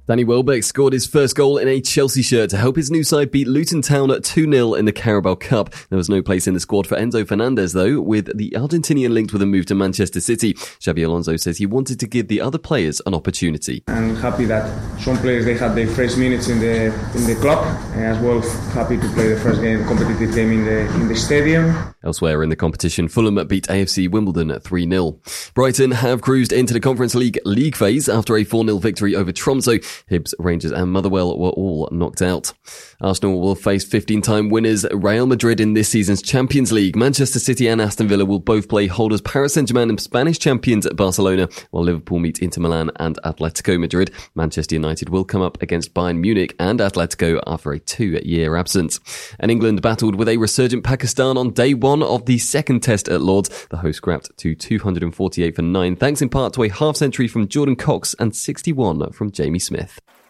Danny Welbeck scored his first goal in a Chelsea shirt to help his new side beat Luton Town at 2-0 in the Carabao Cup. There was no place in the squad for Enzo Fernandez, though, with the Argentinian linked with a move to Manchester City. Xabi Alonso says he wanted to give the other players an opportunity. I'm happy that some players, they had their first minutes in the club, and as well happy to play the first competitive game in the stadium. Elsewhere in the competition, Fulham beat AFC Wimbledon at 3-0. Brighton have cruised into the Conference League phase after a 4-0 victory over Tromsø. Hibs, Rangers and Motherwell were all knocked out. Arsenal will face 15-time winners Real Madrid in this season's Champions League. Manchester City and Aston Villa will both play holders Paris Saint-Germain and Spanish champions Barcelona, while Liverpool meet Inter Milan and Atletico Madrid. Manchester United will come up against Bayern Munich and Atletico after a 2-year absence. And England battled with a resurgent Pakistan on day one of the second test at Lords. The host scrapped to 248 for 9, thanks in part to a half-century from Jordan Cox and 61 from Jamie Smith.